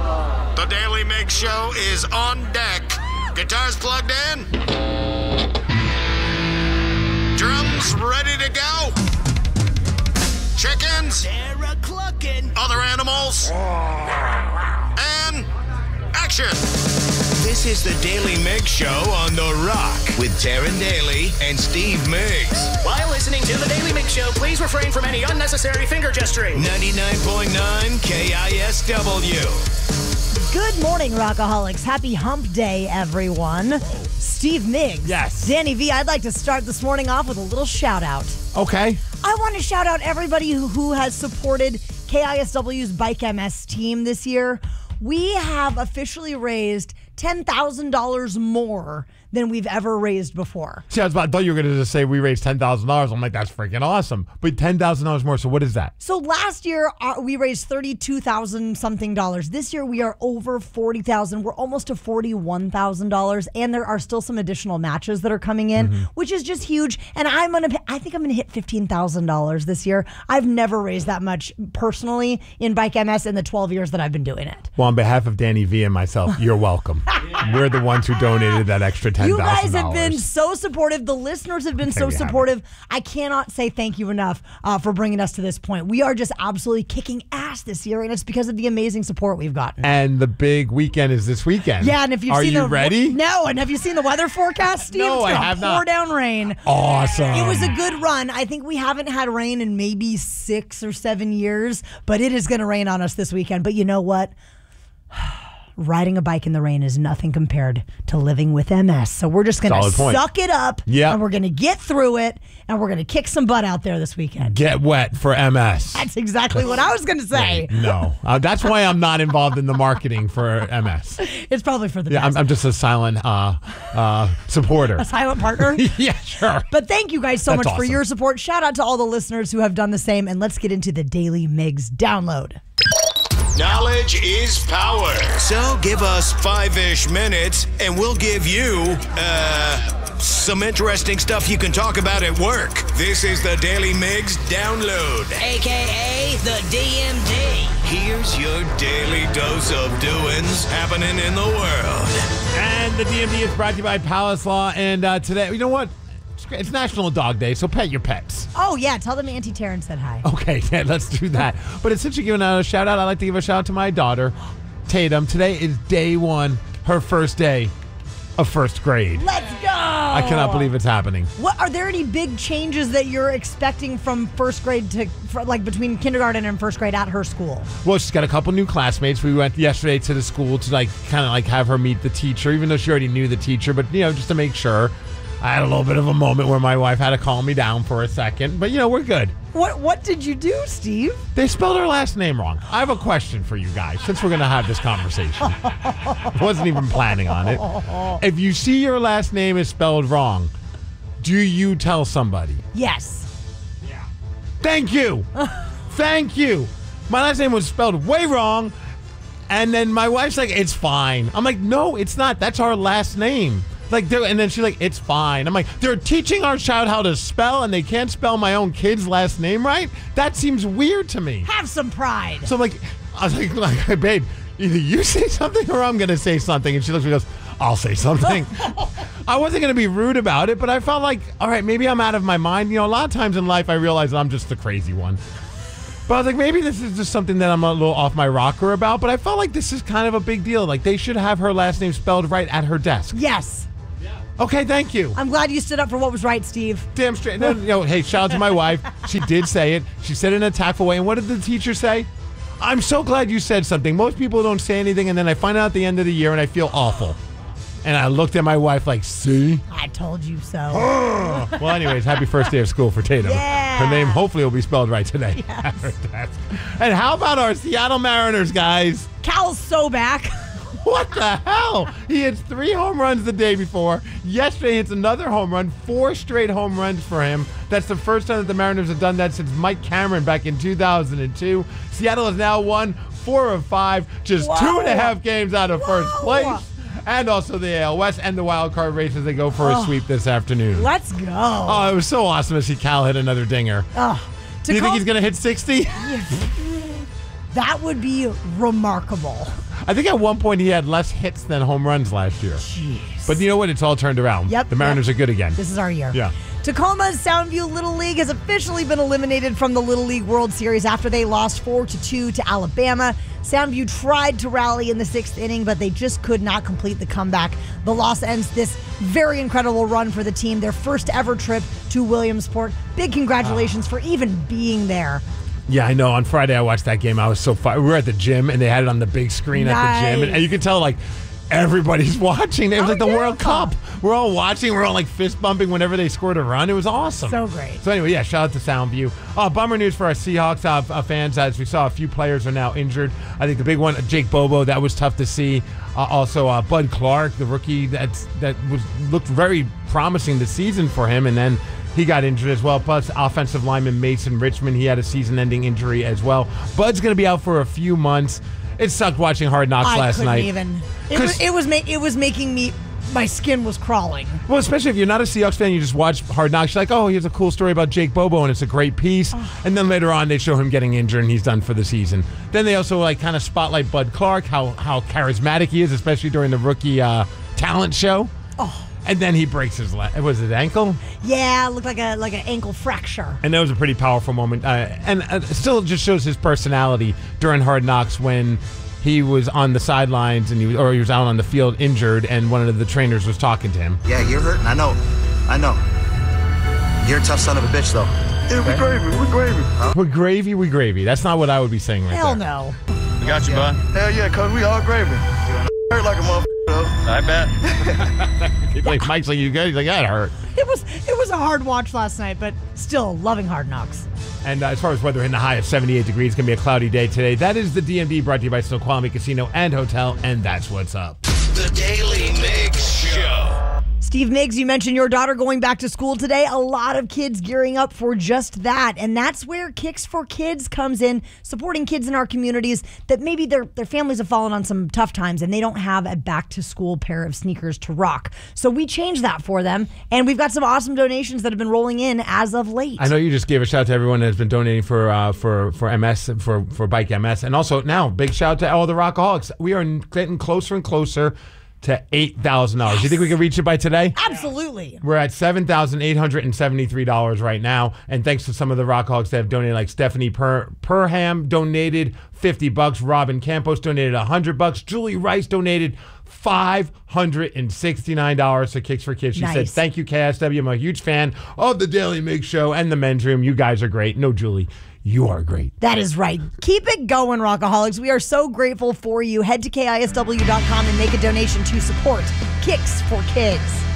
The Daily Mix Show is on deck. Guitars plugged in. Drums ready to go. Chickens. They're a-clucking. Other animals. And action. This is the Daily Mix Show on The Rock with Taryn Daly and Steve Miggs. While listening to the Daily Mix Show, please refrain from any unnecessary finger gesturing. 99.9 KISW. Good morning, Rockaholics. Happy Hump Day, everyone. Steve Miggs. Yes. Danny V, I'd like to start this morning off with a little shout out. Okay. I want to shout out everybody who has supported KISW's Bike MS team this year. We have officially raised $10,000 more than we've ever raised before. See, I thought you were going to just say we raised $10,000. I'm like, that's freaking awesome. But $10,000 more. So what is that? So last year we raised $32,000 something. This year we are over $40,000. We're almost to $41,000, and there are still some additional matches that are coming in, which is just huge. And I think I'm gonna hit $15,000 this year. I've never raised that much personally in Bike MS in the 12 years that I've been doing it. Well, on behalf of Danny V and myself, you're welcome. We're the ones who donated that extra $10,000. You guys have been so supportive. The listeners have been so supportive. I cannot say thank you enough for bringing us to this point. We are just absolutely kicking ass this year, and it's because of the amazing support we've gotten. And the big weekend is this weekend. Yeah, and if you've Are seen you ready? No, and have you seen the weather forecast, Steve? No, it's I gonna have pour not. down rain. Awesome. It was a good run. I think we haven't had rain in maybe 6 or 7 years, but it is going to rain on us this weekend. But you know what? Riding a bike in the rain is nothing compared to living with MS. So we're just going to suck it up, and we're going to get through it, and we're going to kick some butt out there this weekend. Get wet for MS. That's exactly what I was going to say. Wait, no. That's why I'm not involved in the marketing for MS. It's probably for the Yeah, best. I'm just a silent supporter. A silent partner? Yeah, sure. But thank you guys so That's much for awesome. your support. Shout out to all the listeners who have done the same, and let's get into the Daily Miggs download. Knowledge is power. So give us 5-ish minutes and we'll give you, some interesting stuff you can talk about at work. This is the Daily Miggs Download, AKA the DMD. Here's your daily dose of doings happening in the world. And the DMD is brought to you by Palace Law. And today, you know what? It's National Dog Day, so pet your pets. Oh, yeah. Tell them Auntie Taryn said hi. Okay, yeah, let's do that. But since you're giving out a shout out, I'd like to give a shout out to my daughter, Tatum. Today is day one, her first day of first grade. Let's go. I cannot believe it's happening. What are there any big changes that you're expecting from first grade to like between kindergarten and first grade at her school? Well, she's got a couple new classmates. We went yesterday to the school to kind of have her meet the teacher, even though she already knew the teacher, but just to make sure. I had a little bit of a moment where my wife had to calm me down for a second, but we're good. What did you do, Steve? They spelled her last name wrong. I have a question for you guys, since we're going to have this conversation. I wasn't even planning on it. If you see your last name is spelled wrong, do you tell somebody? Yes. Yeah. Thank you. Thank you. My last name was spelled way wrong, and then my wife's like, it's fine. I'm like, no, it's not. That's our last name. And then she's like, it's fine. I'm like, they're teaching our child how to spell and they can't spell my own kid's last name right? That seems weird to me. Have some pride. So I was like, babe, either you say something or I'm going to say something. And she looks at me and goes, I'll say something. I wasn't going to be rude about it, but I felt like, all right, maybe I'm out of my mind. A lot of times in life I realize that I'm just the crazy one. But I was like, maybe this is just something that I'm a little off my rocker about. But I felt like this is kind of a big deal. Like they should have her last name spelled right at her desk. Yes. Okay, thank you. I'm glad you stood up for what was right, Steve. Damn straight. Hey, shout out to my wife. She did say it. She said it in a tactful way. And what did the teacher say? I'm so glad you said something. Most people don't say anything, and then I find out at the end of the year, and I feel awful. And I looked at my wife like, see? I told you so. Well, anyways, happy first day of school for Tatum. Yeah. Her name hopefully will be spelled right today. Yes. And how about our Seattle Mariners, guys? Cal's so back. What the hell? He hits 3 home runs the day before. Yesterday, hits another home run. 4 straight home runs for him. That's the first time that the Mariners have done that since Mike Cameron back in 2002. Seattle has now won 4 of 5, just 2.5 games out of first place. And also the AL West and the wild card race as they go for a sweep this afternoon. Let's go. Oh, it was so awesome to see Cal hit another dinger. Do you think he's going to hit 60? That would be remarkable. I think at one point he had less hits than home runs last year. Jeez. But you know what? It's all turned around. Yep. The Mariners are good again. This is our year. Yeah. Tacoma's Soundview Little League has officially been eliminated from the Little League World Series after they lost 4-2 to Alabama. Soundview tried to rally in the 6th inning, but they just could not complete the comeback. The loss ends this very incredible run for the team, their first ever trip to Williamsport. Big congratulations for even being there. Yeah, I know. On Friday, I watched that game. I was so fired. We were at the gym, and they had it on the big screen at the gym. And you could tell, like, everybody's watching. It was like the World Cup. We're all watching. We're all, like, fist bumping whenever they scored a run. It was awesome. So great. So anyway, yeah, shout out to Soundview. Bummer news for our Seahawks fans. As we saw, a few players are now injured. I think the big one, Jake Bobo, that was tough to see. Also, Bud Clark, the rookie that looked very promising this season for him, and then he got injured as well. Plus, offensive lineman Mason Richmond, he had a season-ending injury as well. Bud's going to be out for a few months. It sucked watching Hard Knocks last night. It was making me. My skin was crawling. Well, especially if you're not a Seahawks fan, you just watch Hard Knocks. You're like, oh, here's a cool story about Jake Bobo, and it's a great piece. And then later on, they show him getting injured, and he's done for the season. Then they also like kind of spotlight Bud Clark, how charismatic he is, especially during the rookie talent show. Oh. And then he breaks his leg. Was it ankle? Yeah, it looked like an ankle fracture. And that was a pretty powerful moment. And it still just shows his personality during Hard Knocks when he was on the sidelines and he was out on the field injured, and one of the trainers was talking to him. Yeah, you're hurting. I know. You're a tough son of a bitch, though. Yeah, we gravy. Huh? We gravy. That's not what I would be saying right Hell there. no. We got you, bud. Hell yeah, cuz we all gravy. Hurt like a motherfucker, though. I bet. Like Mike's like, you guys, he's like, that hurt. It was a hard watch last night, but still loving Hard Knocks. And as far as weather, in the high of 78 degrees, it's going to be a cloudy day today. That is the DMV, brought to you by Snoqualmie Casino and Hotel, and that's what's up. The Daily Mix Show. Steve Miggs, you mentioned your daughter going back to school today. A lot of kids gearing up for just that. And that's where Kicks for Kids comes in, supporting kids in our communities that maybe their families have fallen on some tough times and they don't have a back-to-school pair of sneakers to rock. So we changed that for them, and we've got some awesome donations that have been rolling in as of late. I know you just gave a shout out to everyone that has been donating for MS, for Bike MS. And also now, big shout out to all the Rockaholics. We are getting closer and closer to $8,000. You think we can reach it by today? Absolutely. We're at $7,873 right now, and thanks to some of the Rockaholics that have donated, like Stephanie Perham donated $50, Robin Campos donated $100, Julie Rice donated $569 to Kicks for Kids. She said, thank you, KSW. I'm a huge fan of the Daily Mix Show and the Men's Room. You guys are great. No, Julie, you are great. That is right. Keep it going, Rockaholics. We are so grateful for you. Head to KISW.com and make a donation to support Kicks for Kids.